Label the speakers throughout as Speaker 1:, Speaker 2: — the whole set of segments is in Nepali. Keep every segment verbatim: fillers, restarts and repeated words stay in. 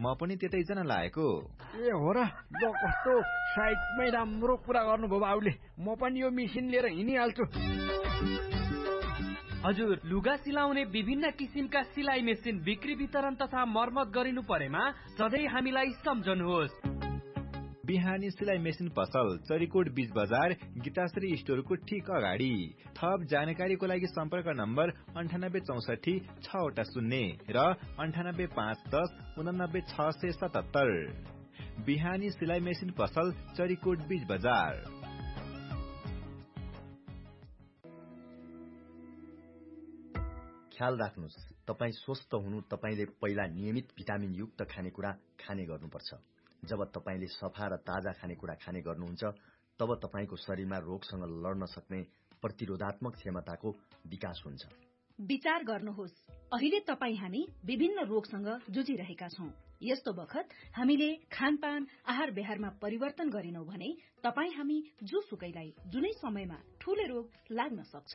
Speaker 1: म पनि त्यतै जान लागेको।
Speaker 2: ए हो र, ल कस्तो साइडमै राम्रो कुरा गर्नुभयो बाबुले। म पनि यो मेसिन लिएर हिँडिहाल्छु।
Speaker 3: हजुर, लुगा सिलाउने विभिन्न किसिमका सिलाइ मेसिन बिक्री वितरण तथा मर्मत गरिनु परेमा सधैँ हामीलाई सम्झनुहोस्।
Speaker 1: बिहानी सिलाइ मेसिन पसल, चरीकोट बीच बजार, गीताश्री स्टोरको ठीक अगाडि। थप जानकारीको लागि सम्पर्क नम्बर अन्ठानब्बे चौसठी छवटा शून्य र अन्ठानब्बे पाँच दस उनानब्बे छ सय सतहत्तर। बिहानी सिलाइ मेसिन पसल, चरीकोट बीच बजार।
Speaker 4: ख्याल राख्नुस्, तपाई स्वस्थ हुनु तपाईले पहिला नियमित भिटामिन युक्त खानेकुरा खाने गर्नुपर्छ। जब तपाईले सफा र ताजा खानेकुरा खाने गर्नुहुन्छ तब तपाईको शरीरमा रोगसँग लड्न सक्ने प्रतिरोधात्मक क्षमताको विकास हुन्छ।
Speaker 5: विचार गर्नुहोस्, अहिले तपाई हामी विभिन्न रोगसँग जुझिरहेका छौं। यस्तो बखत हामीले खानपान आहार व्यवहारमा परिवर्तन गरिनौं भने तपाई हामी जोसुकैलाई जुनै समयमा ठूलो रोग लाग्न सक्छ।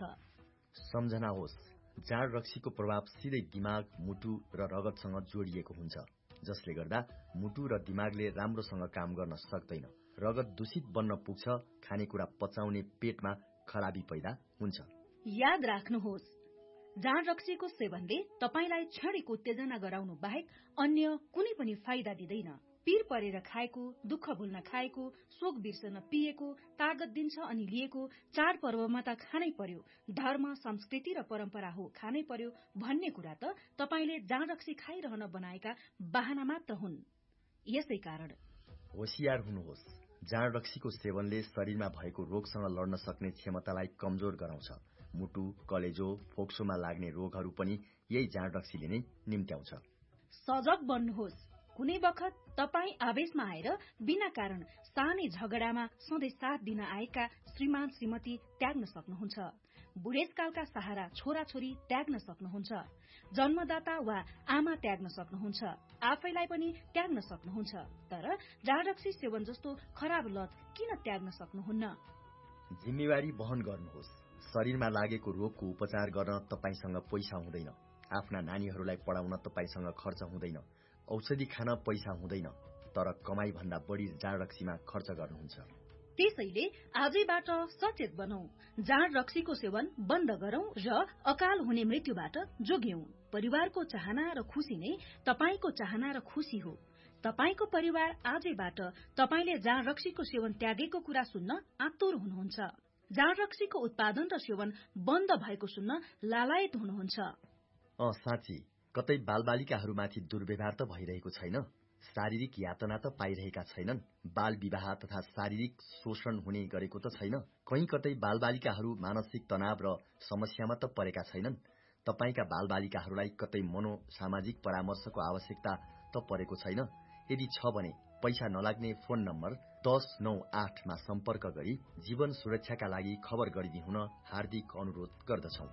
Speaker 4: सम्झना होस्, जाँड रक्सीको प्रभाव सिधै दिमाग, मुटु र रगतसँग जोडिएको हुन्छ, जसले गर्दा मुटु र दिमागले राम्रोसँग काम गर्न सक्दैन। रगत दूषित बन्न पुग्छ, खानेकुरा पचाउने पेटमा खराबी पैदा हुन्छ।
Speaker 5: याद राख्नुहोस्, जाँड रक्सीको सेवनले तपाईलाई क्षणिक उत्तेजना गराउनु बाहेक अन्य कुनै पनि फाइदा दिँदैन। पीर परेर खाएको, दुःख भुल्न खाएको, शोक बिर्सन पिएको, तागत दिन्छ अनि लिएको, चाडपर्वमा त खानै पर्यो, धर्म संस्कृति र परम्परा हो खानै पर्यो भन्ने कुरा त तपाईले जाँड रक्सी खाइरहन बनाएका बहाना मात्र हुन्। यसै कारण
Speaker 4: होशियार हुनुहोस्, जाँड रक्सीको सेवनले शरीरमा भएको रोगसँग लड्न सक्ने क्षमतालाई कमजोर गराउँछ। मुटु, कलेजो, फोक्सोमा लाग्ने रोगहरू पनि यही जाँड रक्सीले नै निम्त्याउँछ।
Speaker 5: सजग बन्नुहोस्, कुनै बखत तपाई आवेशमा आएर बिना कारण सानै झगडामा सधैँ साथ दिन आएका श्रीमान श्रीमती त्याग्न सक्नुहुन्छ। बुढेसकालका सहारा छोराछोरी त्याग्न सक्नुहुन्छ। जन्मदाता वा आमा त्याग्न सक्नुहुन्छ। आफैलाई पनि त्याग्न सक्नुहुन्छ। तर जाँड रक्सी सेवन जस्तो खराब लत किन त्याग्न सक्नुहुन्न?
Speaker 4: जिम्मेवारी वहन गर्नुहोस्। शरीरमा लागेको रोगको उपचार गर्न तपाईसँग पैसा हुँदैन। आफ्ना नानीहरूलाई पढाउन तपाईसँग खर्च हुँदैन। औषधि खान पैसा हुँदैन, तर कमाई भन्दा बढी जाँड रक्सीमा खर्च गर्नुहुन्छ।
Speaker 5: त्यसैले आजैबाट सचेत बनौं, जाँड रक्सीको सेवन बन्द गरौं र अकाल हुने मृत्युबाट जोग्यौं। परिवारको चाहना र खुशी नै तपाईको चाहना र खुशी हो। तपाईको परिवार आजैबाट तपाईले जाँड रक्सीको सेवन त्यागेको कुरा सुन्न आतुर हुनुहुन्छ। जाँड रक्सीको उत्पादन र सेवन बन्द भएको सुन्न लालायत हुनुहुन्छ।
Speaker 4: अँ साँच्ची, कतै बालबालिकाहरूमाथि दुर्व्यवहार त भइरहेको छैन? शारीरिक यातना त पाइरहेका छैनन्? बाल विवाह तथा शारीरिक शोषण हुने गरेको त छैन? कहीँ कतै बालबालिकाहरू मानसिक तनाव र समस्यामा त परेका छैनन्? तपाईका बालबालिकाहरूलाई कतै मनोसामाजिक परामर्शको आवश्यकता त परेको छैन? यदि छ भने पैसा नलाग्ने फोन नम्बर दस नौ आठमा सम्पर्क गरी जीवन सुरक्षाका लागि खबर गरिदिनुहुन हार्दिक अनुरोध गर्दछौं।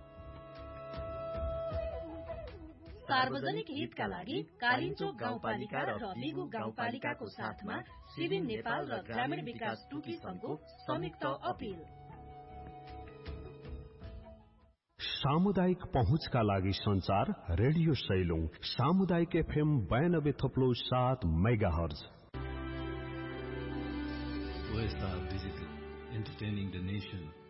Speaker 5: सार्वजनिक हितका लागि कालिन्चोक गाउँपालिका र बिगु गाउँपालिकाको साथमा सिभिन नेपाल र ग्रामीण विकास टुकी संघको संयुक्त अपील।
Speaker 6: सामुदायिक पहुँचका लागि संचार रेडियो सैलुङ सामुदायिक एफएम बयानब्बे थप्लो सात megahertz.
Speaker 7: O S R Digital, entertaining the nation